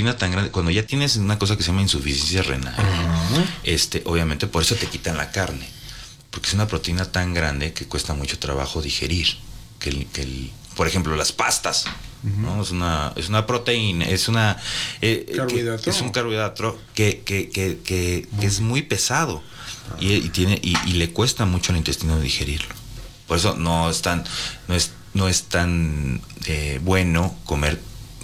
proteína tan grande, cuando ya tienes una cosa que se llama insuficiencia renal, obviamente por eso te quitan la carne, porque es una proteína tan grande que cuesta mucho trabajo digerir, por ejemplo, las pastas, ¿no? Es una proteína, es un carbohidrato que es muy pesado y le cuesta mucho al intestino digerirlo. Por eso no es tan bueno comer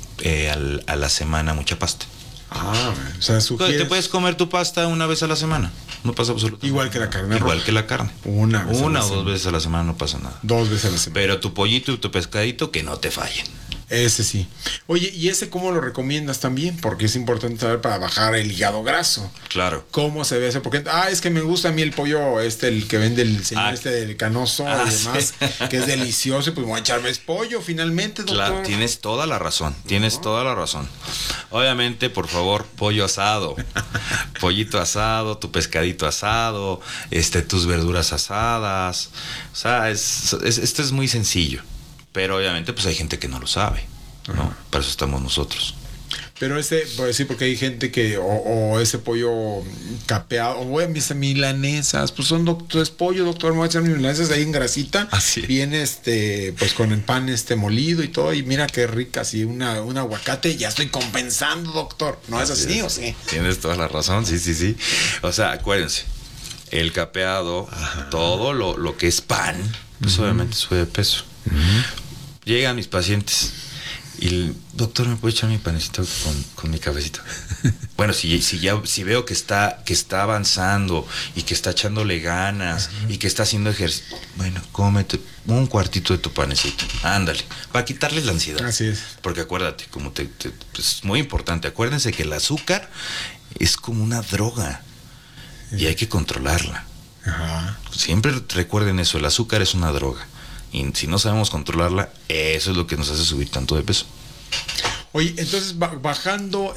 a la semana mucha pasta. O sea, te puedes comer tu pasta una vez a la semana, no pasa absolutamente igual que la carne. Igual que la carne. Una o dos veces a la semana no pasa nada. 2 veces a la semana. Pero tu pollito y tu pescadito que no te fallen. Ese sí. Oye, ¿y ese cómo lo recomiendas también? Porque es importante saber para bajar el hígado graso. Claro. ¿Cómo se ve ese? Porque, es que me gusta a mí el pollo, el que vende el señor del Canoso y demás, sí. Que es delicioso, y pues voy a echarme es pollo finalmente, doctor. Claro, tienes toda la razón, toda la razón. Obviamente, por favor, pollo asado, pollito asado, tu pescadito asado, tus verduras asadas. O sea, esto es muy sencillo. Pero obviamente pues hay gente que no lo sabe, ¿no? Para eso estamos nosotros. Pero pues sí, porque hay gente que o ese pollo capeado, o voy a mis milanesas, pues es pollo, doctor, me voy a echar mis milanesas ahí en grasita. Así. Viene pues con el pan molido y todo, y mira qué rica, así un aguacate, ya estoy compensando, doctor. ¿No es así o sí? Tienes toda la razón, sí. O sea, acuérdense, el capeado, todo lo que es pan, pues obviamente sube de peso. Llegan mis pacientes y el doctor, ¿me puede echar mi panecito con mi cafecito? Bueno, si veo que está avanzando y que está echándole ganas y que está haciendo ejercicio, bueno, cómete un cuartito de tu panecito, ándale, para quitarles la ansiedad. Así es. Porque acuérdate, es muy importante, acuérdense que el azúcar es como una droga y hay que controlarla. Siempre recuerden eso, el azúcar es una droga. Y si no sabemos controlarla, eso es lo que nos hace subir tanto de peso. Oye, entonces bajando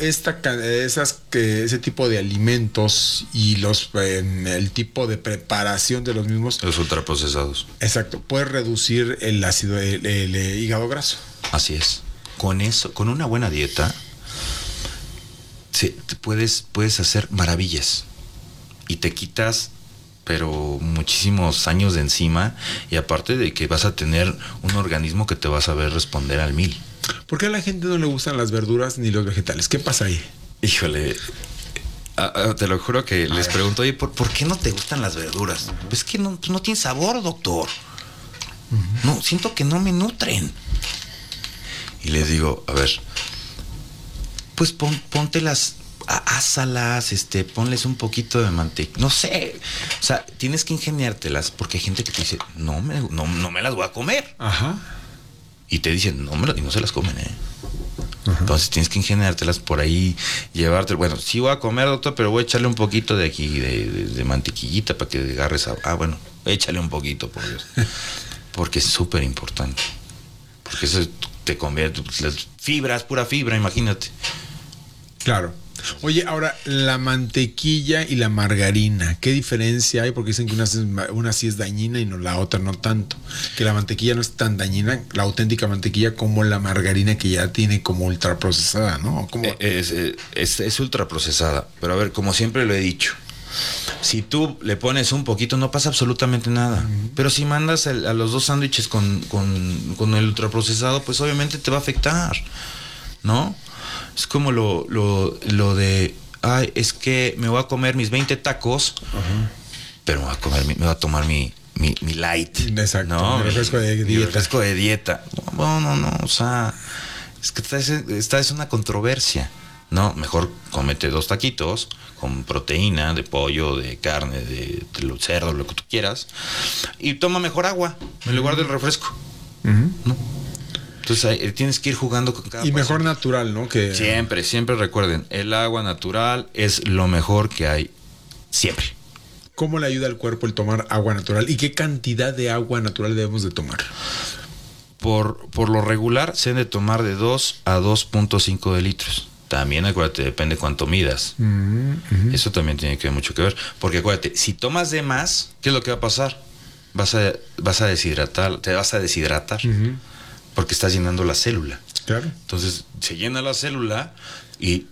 ese tipo de alimentos y el tipo de preparación de los mismos, los ultraprocesados. Exacto, puedes reducir el ácido, el hígado graso. Así es. Con eso, con una buena dieta, puedes hacer maravillas y te quitas pero muchísimos años de encima, y aparte de que vas a tener un organismo que te va a saber responder al 1000. ¿Por qué a la gente no le gustan las verduras ni los vegetales? ¿Qué pasa ahí? Híjole, te lo juro que les pregunto, oye, ¿por qué no te gustan las verduras? Pues es que no tiene sabor, doctor. No, siento que no me nutren. Y les digo, a ver, pues póntelas, ásalas, ponles un poquito de mantequilla, no sé, o sea, tienes que ingeniártelas, porque hay gente que te dice, no me las voy a comer. Y te dicen, y no se las comen, Entonces tienes que ingeniártelas por ahí, llevarte, bueno, sí voy a comer, doctor, pero voy a echarle un poquito de aquí, de mantequillita para que agarres bueno, échale un poquito, por Dios. Porque es súper importante, porque eso te convierte, las fibras, pura fibra, imagínate. Claro. Oye, ahora, la mantequilla y la margarina, ¿qué diferencia hay? Porque dicen que una sí es dañina y la otra no tanto. Que la mantequilla no es tan dañina, la auténtica mantequilla, como la margarina, que ya tiene como ultraprocesada, ¿no? Es ultraprocesada, pero a ver, como siempre lo he dicho, si tú le pones un poquito no pasa absolutamente nada. Pero si mandas a los 2 sándwiches con el ultraprocesado, pues obviamente te va a afectar, ¿no? Es como lo de, es que me voy a comer mis 20 tacos, pero me voy a tomar mi light. Exacto, ¿no? Mi refresco de dieta. No, o sea, es que esta es una controversia. No, mejor cómete 2 taquitos con proteína de pollo, de carne, de cerdo, lo que tú quieras, y toma mejor agua en lugar del refresco. ¿No? Entonces tienes que ir jugando con cada paciente. Mejor natural, ¿no? Que siempre recuerden, el agua natural es lo mejor que hay, siempre. ¿Cómo le ayuda al cuerpo el tomar agua natural? ¿Y qué cantidad de agua natural debemos de tomar? Por lo regular se deben de tomar de 2 a 2.5 de litros. También acuérdate, depende cuánto midas. Eso también tiene mucho que ver. Porque acuérdate, si tomas de más, ¿qué es lo que va a pasar? Vas a deshidratar, te vas a deshidratar. Porque estás llenando la célula. Claro. Entonces se llena la célula y